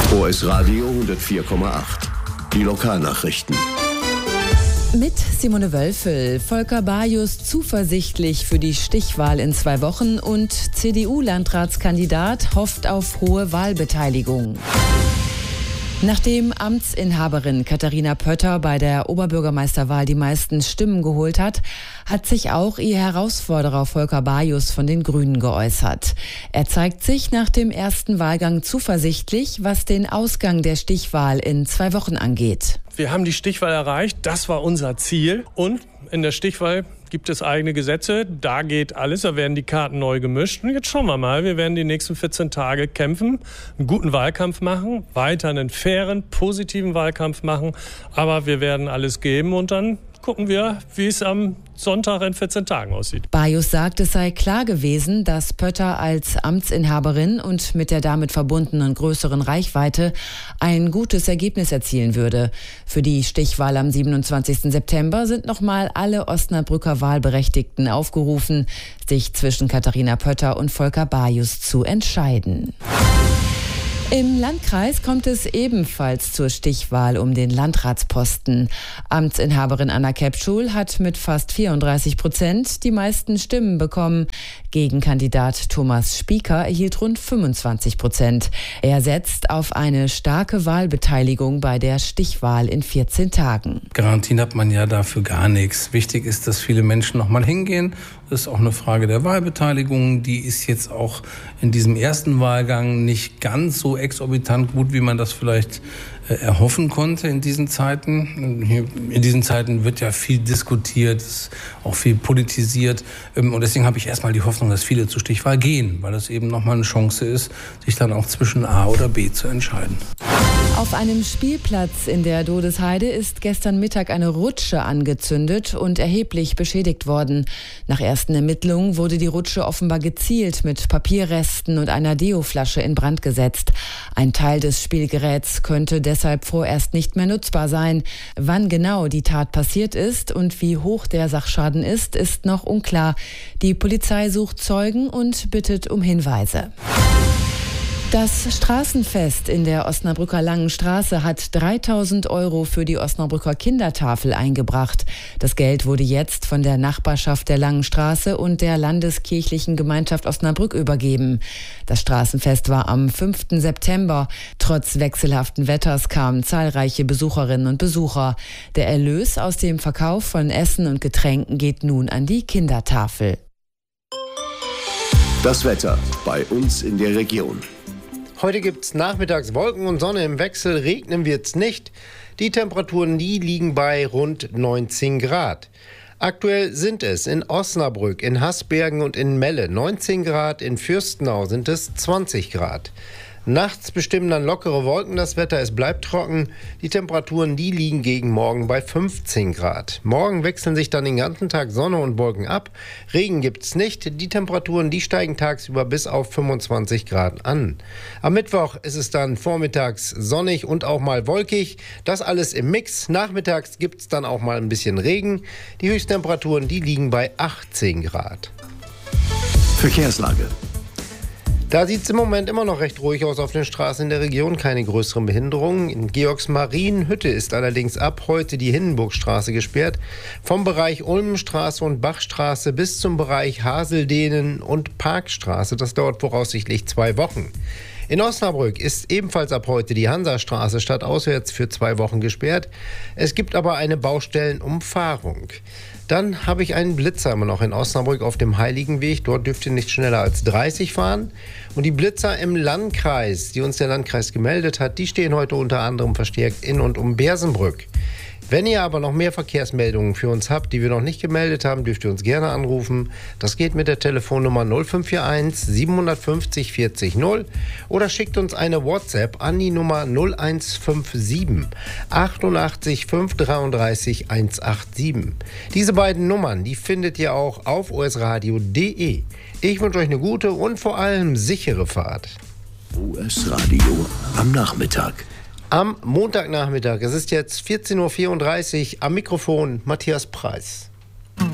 OS Radio 104,8. Die Lokalnachrichten. Mit Simone Wölfel, Volker Bajus zuversichtlich für die Stichwahl in 2 Wochen und CDU-Landratskandidat hofft auf hohe Wahlbeteiligung. Nachdem Amtsinhaberin Katharina Pötter bei der Oberbürgermeisterwahl die meisten Stimmen geholt hat, hat sich auch ihr Herausforderer Volker Bajus von den Grünen geäußert. Er zeigt sich nach dem ersten Wahlgang zuversichtlich, was den Ausgang der Stichwahl in 2 Wochen angeht. Wir haben die Stichwahl erreicht, das war unser Ziel. Und in der Stichwahl gibt es eigene Gesetze, da geht alles, da werden die Karten neu gemischt. Und jetzt schauen wir mal, wir werden die nächsten 14 Tage kämpfen, einen guten Wahlkampf machen, weiter einen fairen, positiven Wahlkampf machen. Aber wir werden alles geben und dann gucken wir, wie es am Sonntag in 14 Tagen aussieht. Bajus sagt, es sei klar gewesen, dass Pötter als Amtsinhaberin und mit der damit verbundenen größeren Reichweite ein gutes Ergebnis erzielen würde. Für die Stichwahl am 27. September sind nochmal alle Osnabrücker Wahlberechtigten aufgerufen, sich zwischen Katharina Pötter und Volker Bajus zu entscheiden. Im Landkreis kommt es ebenfalls zur Stichwahl um den Landratsposten. Amtsinhaberin Anna Kepschul hat mit fast 34% die meisten Stimmen bekommen. Gegenkandidat Thomas Spieker erhielt rund 25%. Er setzt auf eine starke Wahlbeteiligung bei der Stichwahl in 14 Tagen. Garantien hat man ja dafür gar nichts. Wichtig ist, dass viele Menschen noch mal hingehen. Das ist auch eine Frage der Wahlbeteiligung. Die ist jetzt auch in diesem ersten Wahlgang nicht ganz so exorbitant gut, wie man das vielleicht erhoffen konnte in diesen Zeiten. In diesen Zeiten wird ja viel diskutiert, auch viel politisiert. Und deswegen habe ich erstmal die Hoffnung, dass viele zur Stichwahl gehen, weil das eben nochmal eine Chance ist, sich dann auch zwischen A oder B zu entscheiden. Auf einem Spielplatz in der Dodesheide ist gestern Mittag eine Rutsche angezündet und erheblich beschädigt worden. Nach ersten Ermittlungen wurde die Rutsche offenbar gezielt mit Papierresten und einer Deo-Flasche in Brand gesetzt. Ein Teil des Spielgeräts könnte deshalb vorerst nicht mehr nutzbar sein. Wann genau die Tat passiert ist und wie hoch der Sachschaden ist, ist noch unklar. Die Polizei sucht Zeugen und bittet um Hinweise. Das Straßenfest in der Osnabrücker Langen Straße hat 3.000 € für die Osnabrücker Kindertafel eingebracht. Das Geld wurde jetzt von der Nachbarschaft der Langen Straße und der Landeskirchlichen Gemeinschaft Osnabrück übergeben. Das Straßenfest war am 5. September. Trotz wechselhaften Wetters kamen zahlreiche Besucherinnen und Besucher. Der Erlös aus dem Verkauf von Essen und Getränken geht nun an die Kindertafel. Das Wetter bei uns in der Region. Heute gibt's nachmittags Wolken und Sonne im Wechsel, regnen wird's nicht. Die Temperaturen, die liegen bei rund 19 Grad. Aktuell sind es in Osnabrück, in Hasbergen und in Melle 19 Grad, in Fürstenau sind es 20 Grad. Nachts bestimmen dann lockere Wolken das Wetter, es bleibt trocken. Die Temperaturen, die liegen gegen morgen bei 15 Grad. Morgen wechseln sich dann den ganzen Tag Sonne und Wolken ab. Regen gibt's nicht. Die Temperaturen, die steigen tagsüber bis auf 25 Grad an. Am Mittwoch ist es dann vormittags sonnig und auch mal wolkig. Das alles im Mix. Nachmittags gibt's dann auch mal ein bisschen Regen. Die Höchsttemperaturen, die liegen bei 18 Grad. Verkehrslage. Da sieht es im Moment immer noch recht ruhig aus auf den Straßen in der Region, keine größeren Behinderungen. In Georgsmarienhütte ist allerdings ab heute die Hindenburgstraße gesperrt. Vom Bereich Ulmenstraße und Bachstraße bis zum Bereich Haseldehnen und Parkstraße. Das dauert voraussichtlich 2 Wochen. In Osnabrück ist ebenfalls ab heute die Hansastraße stadtauswärts für 2 Wochen gesperrt. Es gibt aber eine Baustellenumfahrung. Dann habe ich einen Blitzer immer noch in Osnabrück auf dem Heiligenweg. Dort dürft ihr nicht schneller als 30 fahren. Und die Blitzer im Landkreis, die uns der Landkreis gemeldet hat, die stehen heute unter anderem verstärkt in und um Bersenbrück. Wenn ihr aber noch mehr Verkehrsmeldungen für uns habt, die wir noch nicht gemeldet haben, dürft ihr uns gerne anrufen. Das geht mit der Telefonnummer 0541 750 40 0 oder schickt uns eine WhatsApp an die Nummer 0157 88 533 187. Diese beiden Nummern, die findet ihr auch auf osradio.de. Ich wünsche euch eine gute und vor allem sichere Fahrt. OS Radio am Nachmittag. Am Montagnachmittag, es ist jetzt 14.34 Uhr, am Mikrofon Matthias Preis.